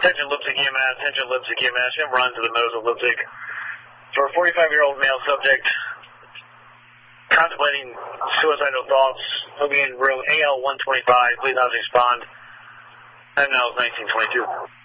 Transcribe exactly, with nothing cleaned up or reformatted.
Attention Lipstick E M S, attention Lipstick E M S, you have run to the nose of Lipstick for a forty-five-year-old male subject contemplating suicidal thoughts. He'll be in room A L one twenty-five. Please not respond. And now it's nineteen twenty-two.